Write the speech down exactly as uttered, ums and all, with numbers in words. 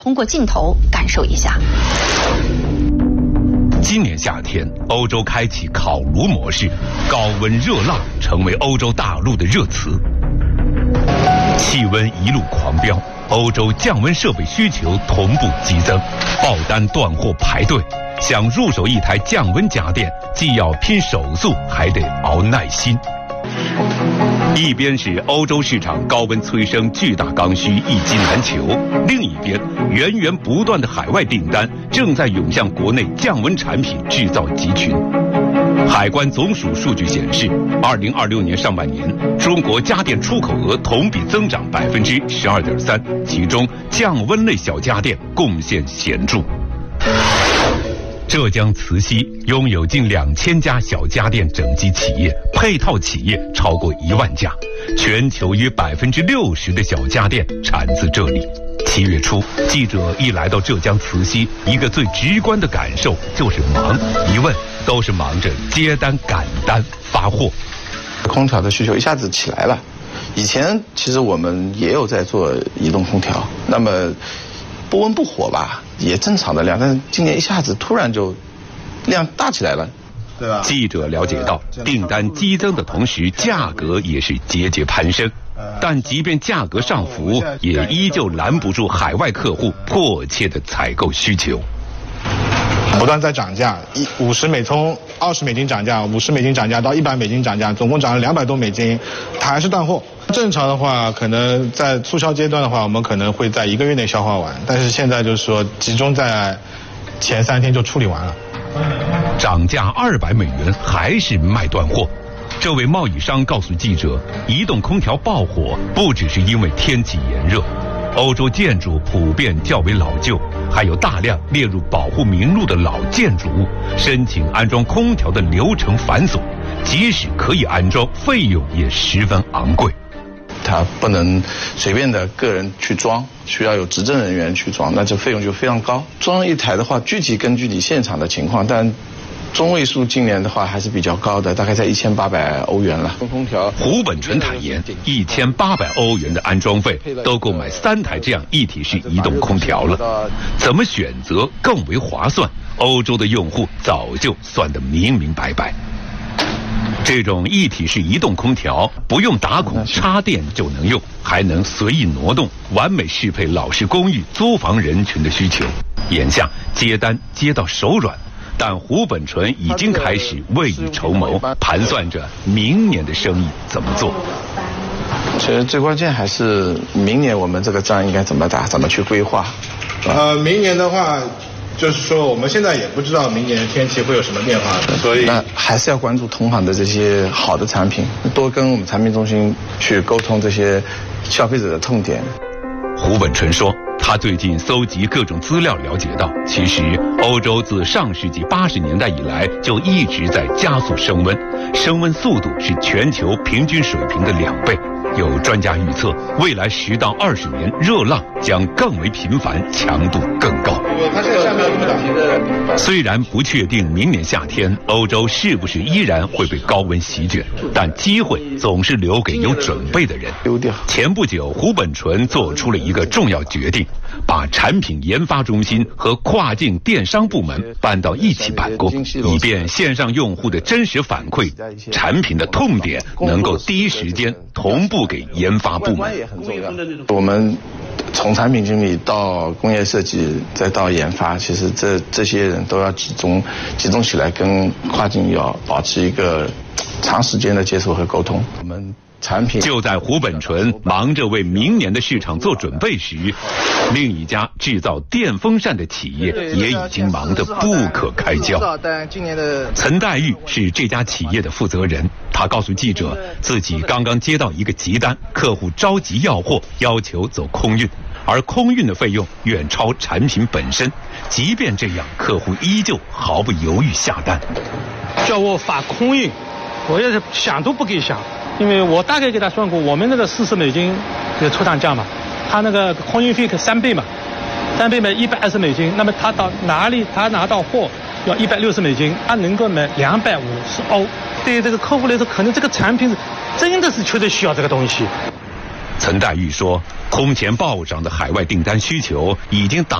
通过镜头感受一下。 今年夏天，欧洲开启烤炉模式，高温热浪成为欧洲大陆的热词。气温一路狂飙，欧洲降温设备需求同步激增，爆单断货排队。想入手一台降温家电，既要拼手速，还得熬耐心。一边是欧洲市场高温催生巨大刚需一机难求，另一边源源不断的海外订单正在涌向国内降温产品制造集群。海关总署数据显示，二零二六年上半年，中国家电出口额同比增长百分之十二点三，其中降温类小家电贡献显著。浙江慈溪拥有近两千家小家电整机企业，配套企业超过一万家，全球约百分之六十的小家电产自这里。七月初，记者一来到浙江慈溪，一个最直观的感受就是忙，一问都是忙着接单、赶单、发货。 空调的需求一下子起来了，以前其实我们也有在做移动空调，那么不温不火吧，也正常的量，但是今年一下子突然就量大起来了，对吧？ 记者了解到，订单激增的同时，价格也是节节攀升。但即便价格上浮，也依旧拦不住海外客户迫切的采购需求。 不断在涨价，一五十美从二十美金涨价，五十美金涨价到一百美金涨价，总共涨了两百多美金，它还是断货。正常的话，可能在促销阶段的话，我们可能会在一个月内消化完，但是现在就是说集中在前三天就处理完了。 涨价二百美元还是卖断货。这位贸易商告诉记者，移动空调爆火不只是因为天气炎热，欧洲建筑普遍较为老旧，还有大量列入保护名录的老建筑物，申请安装空调的流程繁琐，即使可以安装，费用也十分昂贵。 它不能随便的个人去装，需要有执证人员去装，那这费用就非常高。装一台的话，具体根据你现场的情况，但中位数今年的话还是比较高的，大概在一千八百欧元了。空调， 胡本纯坦言，一千八百欧元的安装费都购买三台这样一体式移动空调了。怎么选择更为划算？欧洲的用户早就算得明明白白。这种一体式移动空调不用打孔插电就能用，还能随意挪动，完美适配老式公寓租房人群的需求。眼下接单接到手软，但胡本纯已经开始未雨绸缪，盘算着明年的生意怎么做。 其实最关键还是明年我们这个仗应该怎么打，怎么去规划。 呃，明年的话，就是说我们现在也不知道明年的天气会有什么变化，所以那还是要关注同行的这些好的产品，多跟我们产品中心去沟通这些消费者的痛点。 胡本纯说，他最近搜集各种资料，了解到，其实欧洲自上世纪八十年代以来就一直在加速升温，升温速度是全球平均水平的两倍。有专家预测，未来十到二十年热浪将更为频繁，强度更高。虽然不确定明年夏天欧洲是不是依然会被高温席卷，但机会总是留给有准备的人。前不久，胡本纯做出了一个重要决定，把产品研发中心和跨境电商部门搬到一起办公，以便线上用户的真实反馈、产品的痛点能够第一时间同步给研发部门。 我们从产品经理到工业设计再到研发，其实这这些人都要集中集中起来，跟跨境要保持一个长时间的接触和沟通。我们产品就在胡本纯忙着为明年的市场做准备时，另一家制造电风扇的企业也已经忙得不可开交。陈黛玉是这家企业的负责人，他告诉记者，自己刚刚接到一个急单，客户着急要货，要求走空运，而空运的费用远超产品本身。即便这样，客户依旧毫不犹豫下单。 叫我发空运，我也是想都不给想。因为我大概给他算过，我们那个四十美金的出厂价嘛，他那个空运费三倍嘛，三倍嘛一百二十美金，那么他到哪里他拿到货要一百六十美金，他能够买两百五十欧。对于这个客户来说，可能这个产品真的是确实需要这个东西。 岑黛玉说，空前暴涨的海外订单需求已经打